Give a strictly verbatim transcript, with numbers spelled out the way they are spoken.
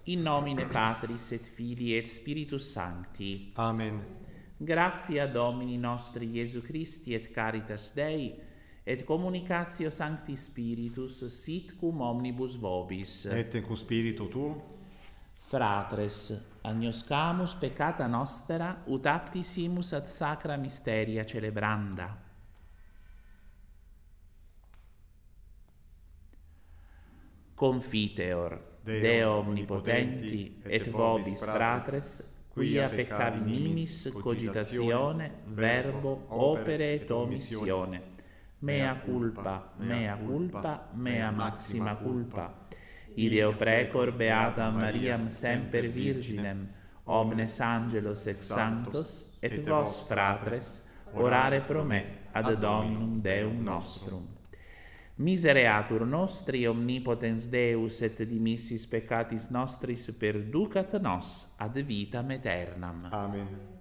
in nomine Patris et Filii et Spiritus Sancti. Amen. Gratia Domini nostri Iesu Christi et caritas Dei, et communicatio Sancti Spiritus sit cum omnibus vobis. Et cum spiritu tuo. Fratres, agnoscamus peccata nostra, ut aptissimus ad sacra mysteria celebranda. Confiteor, Deo, Deo omnipotenti, et vobis fratres, quia peccavi nimis cogitatione, verbo, opere et omissione. Mea culpa, mea culpa, mea maxima culpa. Ideo precor beatam Mariam semper virginem, omnes angelos et sanctos, et vos fratres, orare pro me ad Dominum Deum nostrum. Misereatur nostri omnipotens Deus et dimissis peccatis nostris perducat nos ad vitam aeternam. Amen.